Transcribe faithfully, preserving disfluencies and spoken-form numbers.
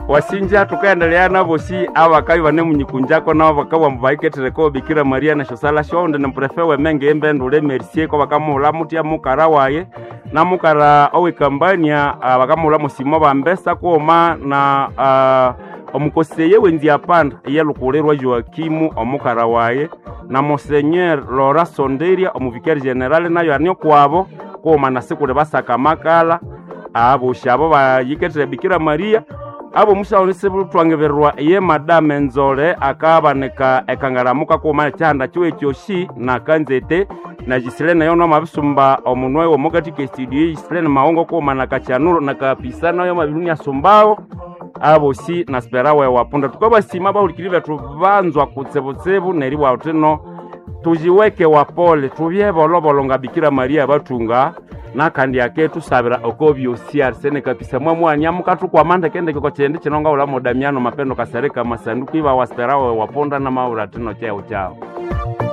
wasinja tukaendelea nabo si abakayi bane munyikunjako nabo bakawa mbaiketereko Bikira Maria na shosala shonde na prefewe menge embendo le mercier ko bakamula mutia mukara waye na mukara owe kambania uh, bakamula musimo bambesa koma na uh, omukoseye wenzi apanda yelukulerwa Joakimu omukara waye na Monseigneur Laura Sonderia omuvikari general nayo anyo kwabo koma na sikule basaka makala abo shabo bayiketere Bikira Maria abo mushaonese bulutwangeberwa ye madame Nzole akabaneka ekangaramuka koma cyanda cyo cyoshi na kanzete na Giselena yono mabisumba omunwe wo mugati ke studio Giselena maongo koma na kachanuro na kapisana yo mabirunya asumbao abo si na sperawe waponda tukoba sima bahulikirive tuvanzwa kutsebutsebu neri wa uteno tujiweke wapole tubyebolobolo Bikira Maria batunga na kandi yake tusabira okobyo siar sene kapisa mwamwanya mukatu kwa manda kende kiko chende chinonga ula modamiano mapendo kasereka masanduku iba wasperawe waponda na maura tino chao chao